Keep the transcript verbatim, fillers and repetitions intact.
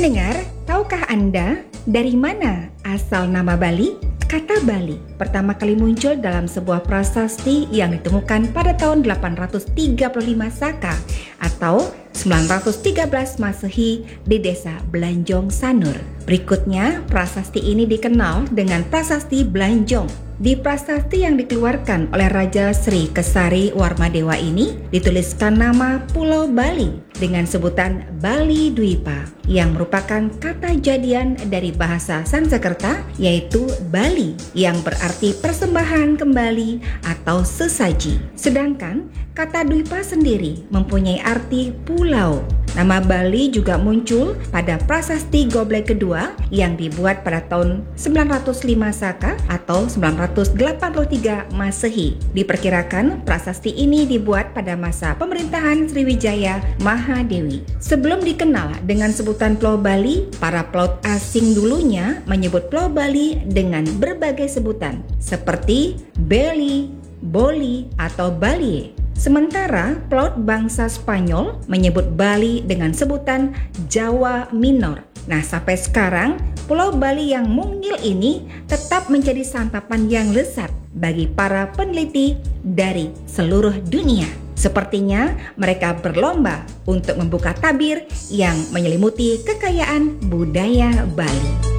Pendengar, tahukah Anda dari mana asal nama Bali? Kata Bali pertama kali muncul dalam sebuah prasasti yang ditemukan pada tahun delapan ratus tiga puluh lima Saka atau sembilan ratus tiga belas Masehi di desa Blanjong Sanur. Berikutnya, prasasti ini dikenal dengan Prasasti Blanjong. Di prasasti yang dikeluarkan oleh Raja Sri Kesari Warmadewa ini dituliskan nama Pulau Bali dengan sebutan Bali Dwipa yang merupakan kata jadian dari bahasa Sanskerta yaitu Bali yang berarti persembahan kembali atau sesaji. Sedangkan kata Dwipa sendiri mempunyai arti pulau. Nama Bali juga muncul pada prasasti Goblek kedua yang dibuat pada tahun sembilan ratus lima Saka atau sembilan ratus delapan puluh tiga Masehi. Diperkirakan prasasti ini dibuat pada masa pemerintahan Sriwijaya Mahadewi. Sebelum dikenal dengan sebutan Pulau Bali, para pelaut asing dulunya menyebut Pulau Bali dengan berbagai sebutan seperti Beli, Boli, atau Balie. Sementara pelaut bangsa Spanyol menyebut Bali dengan sebutan Jawa Minor. Nah, sampai sekarang Pulau Bali yang mungil ini tetap menjadi santapan yang lezat bagi para peneliti dari seluruh dunia. Sepertinya mereka berlomba untuk membuka tabir yang menyelimuti kekayaan budaya Bali.